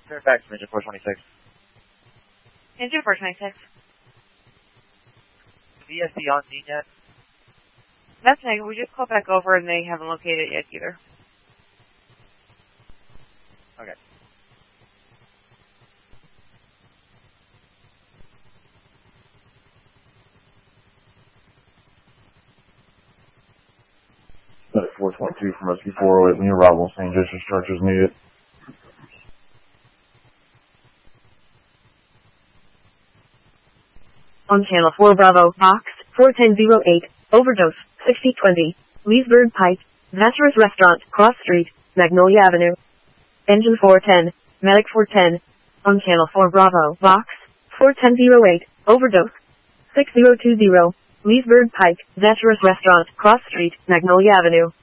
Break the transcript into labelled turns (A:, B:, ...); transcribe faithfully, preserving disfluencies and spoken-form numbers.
A: Fairfax, engine four twenty-six.
B: Engine four twenty-six.
A: V S C on scene yet?
B: That's negative. We just called back over and they haven't located it yet either.
A: Okay.
C: four twenty-two from Rescue four oh eight, when you arrive on scene, just instructions needed.
D: On channel four Bravo, box four ten oh eight, overdose, sixty twenty, Leesburg Pike, Vacherus Restaurant, Cross Street, Magnolia Avenue. Engine four ten, Medic four ten. On channel four Bravo, box four ten oh eight, overdose, six zero two zero, Leesburg Pike, Vacherus Restaurant, Cross Street, Magnolia Avenue.